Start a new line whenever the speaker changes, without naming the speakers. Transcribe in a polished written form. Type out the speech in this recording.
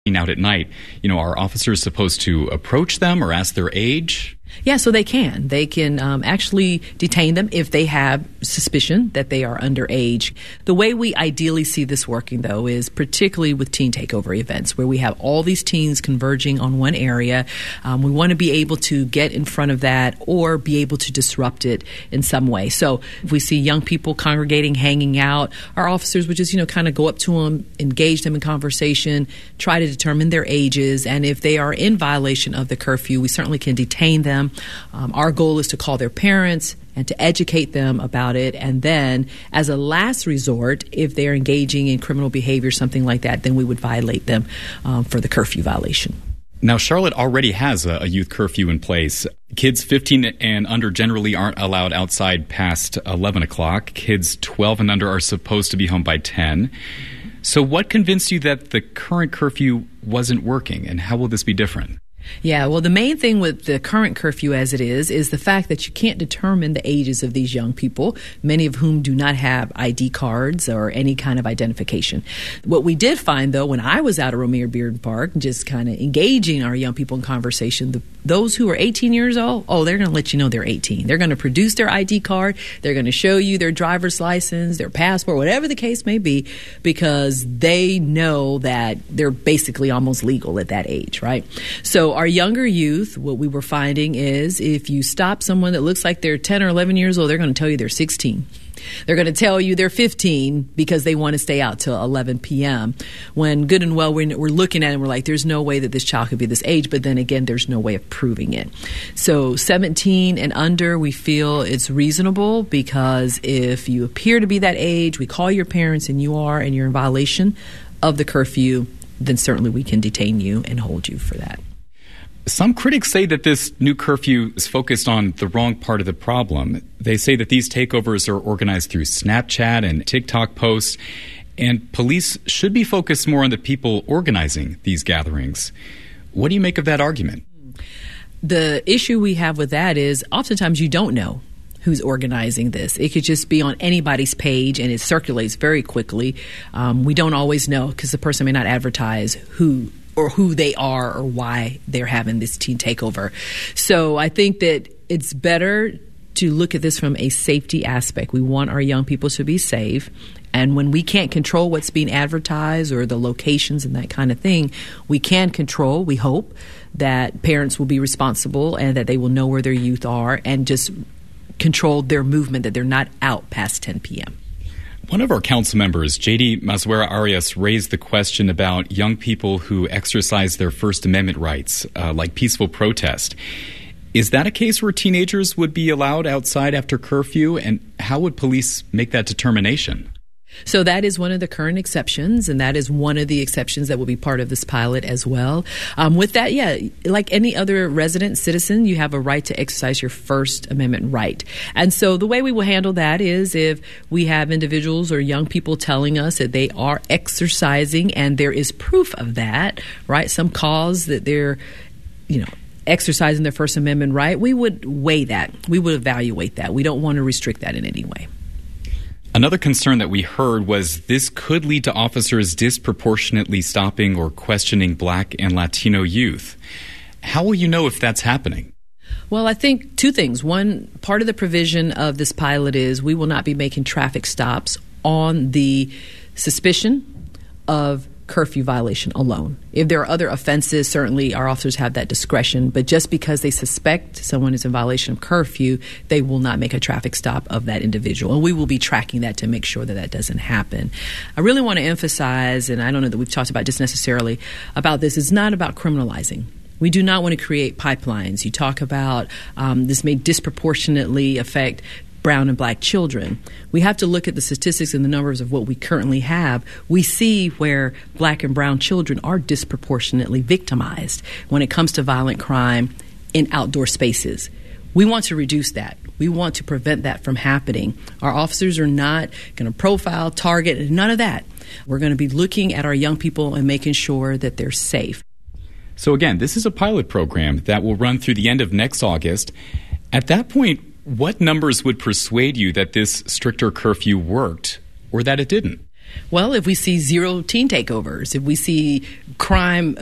out at night, are officers supposed to approach them or ask their age?
Yeah, so they can. They can actually detain them if they have suspicion that they are underage. The way we ideally see this working, though, is particularly with teen takeover events where we have all these teens converging on one area. We want to be able to get in front of that or be able to disrupt it in some way. So if we see young people congregating, hanging out, our officers would just, kind of go up to them, engage them in conversation, try to determine their ages. And if they are in violation of the curfew, we certainly can detain them. Our goal is to call their parents and to educate them about it. And then, as a last resort, if they're engaging in criminal behavior, something like that, then we would violate them for the curfew violation.
Now, Charlotte already has a youth curfew in place. Kids 15 and under generally aren't allowed outside past 11 o'clock. Kids 12 and under are supposed to be home by 10. So what convinced you that the current curfew wasn't working, and how will this be different?
Yeah, well, the main thing with the current curfew as it is the fact that you can't determine the ages of these young people, many of whom do not have ID cards or any kind of identification. What we did find, though, when I was out at Romare Bearden Park, just kind of engaging our young people in conversation, those who are 18 years old, they're going to let you know they're 18. They're going to produce their ID card. They're going to show you their driver's license, their passport, whatever the case may be, because they know that they're basically almost legal at that age, right? So our younger youth, what we were finding is if you stop someone that looks like they're 10 or 11 years old, they're going to tell you they're 16. They're going to tell you they're 15 because they want to stay out till 11 p.m. When good and well, we're looking at it and we're like, there's no way that this child could be this age. But then again, there's no way of proving it. So 17 and under, we feel it's reasonable because if you appear to be that age, we call your parents and you're in violation of the curfew, then certainly we can detain you and hold you for that.
Some critics say that this new curfew is focused on the wrong part of the problem. They say that these takeovers are organized through Snapchat and TikTok posts, and police should be focused more on the people organizing these gatherings. What do you make of that argument?
The issue we have with that is oftentimes you don't know who's organizing this. It could just be on anybody's page and it circulates very quickly. We don't always know because the person may not advertise who they are or why they're having this teen takeover. So I think that it's better to look at this from a safety aspect. We want our young people to be safe. And when we can't control what's being advertised or the locations and that kind of thing, we can control, we hope, that parents will be responsible and that they will know where their youth are and just control their movement, that they're not out past 10 p.m.
One of our council members, J.D. Mazuera Arias, raised the question about young people who exercise their First Amendment rights, like peaceful protest. Is that a case where teenagers would be allowed outside after curfew, and how would police make that determination?
So that is one of the current exceptions, and that is one of the exceptions that will be part of this pilot as well. With that, like any other resident citizen, you have a right to exercise your First Amendment right. And so the way we will handle that is if we have individuals or young people telling us that they are exercising and there is proof of that, right, some cause that they're, exercising their First Amendment right, we would weigh that. We would evaluate that. We don't want to restrict that in any way.
Another concern that we heard was this could lead to officers disproportionately stopping or questioning Black and Latino youth. How will you know if that's happening?
Well, I think two things. One, part of the provision of this pilot is we will not be making traffic stops on the suspicion of curfew violation alone. If there are other offenses, certainly our officers have that discretion, but just because they suspect someone is in violation of curfew, they will not make a traffic stop of that individual. And we will be tracking that to make sure that that doesn't happen. I really want to emphasize, and I don't know that we've talked about this necessarily, about this, it's not about criminalizing. We do not want to create pipelines. You talk about this may disproportionately affect brown and Black children. We have to look at the statistics and the numbers of what we currently have. We see where Black and brown children are disproportionately victimized when it comes to violent crime in outdoor spaces. We want to reduce that. We want to prevent that from happening. Our officers are not going to profile, target, none of that. We're going to be looking at our young people and making sure that they're safe.
So again, this is a pilot program that will run through the end of next August. At that point, what numbers would persuade you that this stricter curfew worked or that it didn't?
Well, if we see zero teen takeovers, if we see crime